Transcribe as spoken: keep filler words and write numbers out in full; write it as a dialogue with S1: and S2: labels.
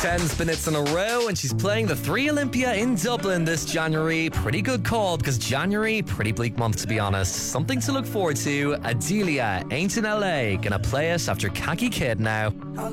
S1: ten minutes in a row, and she's playing the Three Olympia in Dublin this January. Pretty good call, because January, pretty bleak month to be honest. Something to look forward to. Adelia, Ain't in L A, gonna play us after Khaki Kid now.